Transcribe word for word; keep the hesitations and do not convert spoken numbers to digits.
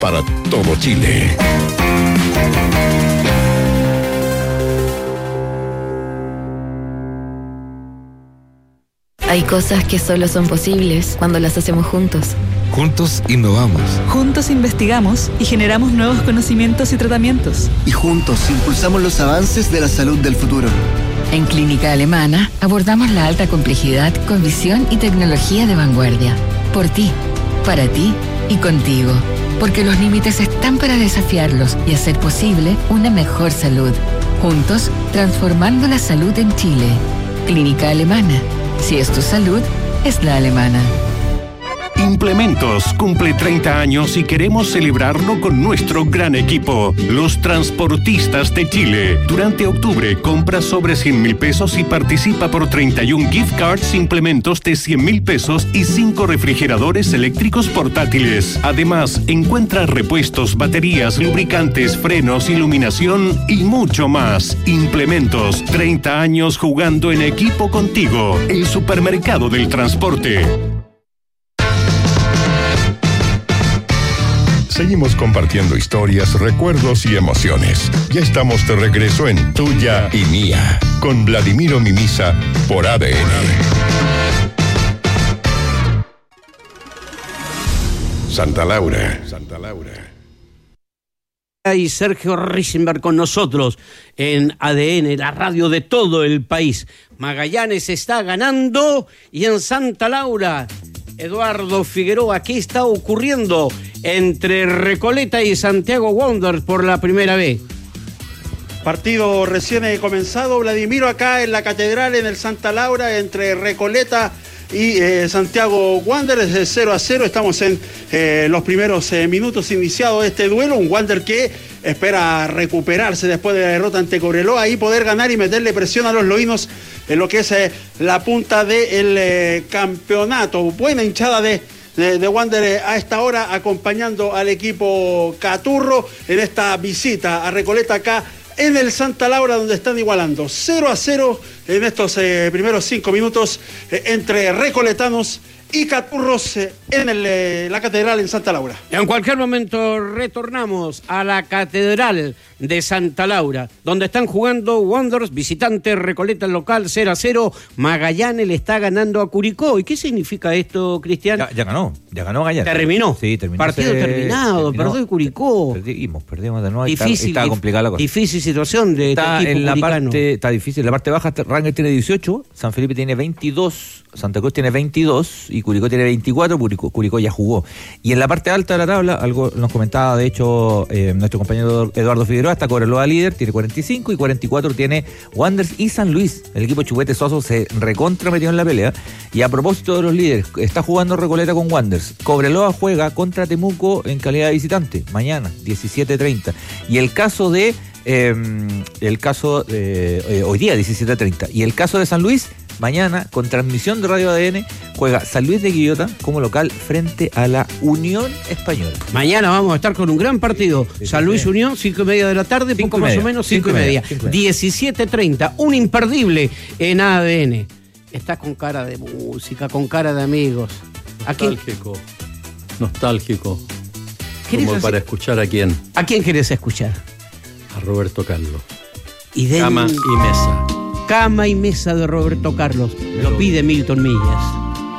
para todo Chile. Hay cosas que solo son posibles cuando las hacemos juntos. Juntos innovamos. Juntos investigamos y generamos nuevos conocimientos y tratamientos. Y juntos impulsamos los avances de la salud del futuro. En Clínica Alemana abordamos la alta complejidad con visión y tecnología de vanguardia. Por ti, para ti y contigo. Porque los límites están para desafiarlos y hacer posible una mejor salud. Juntos, transformando la salud en Chile. Clínica Alemana. Si es tu salud, es la alemana. Implementos cumple treinta años y queremos celebrarlo con nuestro gran equipo, los Transportistas de Chile. Durante octubre, compra sobre cien mil pesos y participa por treinta y un gift cards Implementos de cien mil pesos y cinco refrigeradores eléctricos portátiles. Además, encuentra repuestos, baterías, lubricantes, frenos, iluminación y mucho más. Implementos, treinta años jugando en equipo contigo. El supermercado del transporte. Seguimos compartiendo historias, recuerdos y emociones. Ya estamos de regreso en Tuya y Mía, con Vladimiro Mimisa por A D N. Santa Laura. Santa Laura. Y Sergio Risenberg con nosotros en A D N, la radio de todo el país. Magallanes está ganando y en Santa Laura, Eduardo Figueroa, ¿qué está ocurriendo entre Recoleta y Santiago Wanderers por la primera vez? Partido recién comenzado, Vladimiro, acá en la Catedral, en el Santa Laura, entre Recoleta y eh, Santiago Wanderers, de cero a cero. Estamos en eh, los primeros eh, minutos iniciados de este duelo. Un Wander que espera recuperarse después de la derrota ante Cobreloa y poder ganar y meterle presión a los loínos en lo que es eh, la punta del eh, campeonato. Buena hinchada de, de, de Wander eh, a esta hora, acompañando al equipo Caturro en esta visita a Recoleta acá en el Santa Laura, donde están igualando cero a cero en estos eh, primeros cinco minutos eh, entre recoletanos y caturros eh, en el, eh, la Catedral en Santa Laura. En cualquier momento retornamos a la Catedral de Santa Laura, donde están jugando Wanderers, visitante, Recoleta local, cero a cero. Magallanes le está ganando a Curicó. ¿Y qué significa esto, Cristian? Ya, ya ganó, ya ganó Magallanes. ¿Terminó? Sí, terminó. Partido ese, terminado, terminó, perdió Curicó. Perdimos, perdimos de nuevo. Difícil, está, está complicada la cosa. Difícil situación de está este equipo en la curicano. parte, está difícil. La parte baja, Rangers tiene dieciocho, San Felipe tiene veintidós, Santa Cruz tiene veintidós y Curicó tiene veinticuatro. Curicó, Curicó ya jugó. Y en la parte alta de la tabla, algo nos comentaba de hecho eh, nuestro compañero Eduardo Figueroa, está Cobreloa líder, tiene cuarenta y cinco, y cuarenta y cuatro tiene Wanderers y San Luis. El equipo Chupete Soso se recontra metió en la pelea. Y a propósito de los líderes, está jugando Recoleta con Wanderers. Cobreloa juega contra Temuco en calidad de visitante mañana, diecisiete treinta. Y el caso de eh, el caso de eh, hoy día, diecisiete treinta. Y el caso de San Luis, mañana, con transmisión de Radio A D N, juega San Luis de Quillota como local frente a la Unión Española. Mañana vamos a estar con un gran partido. Sí, San Luis sí. Unión, cinco y media de la tarde, cinco poco más o menos, cinco, cinco y media. media. diecisiete treinta, un imperdible en A D N. Está con cara de música, con cara de amigos. Nostálgico. Nostálgico. Como para escuchar a quién. ¿A quién querés escuchar? A Roberto Carlos. Y de... Cama y mesa. Cama y mesa de Roberto Carlos. Lo pide Milton Millas.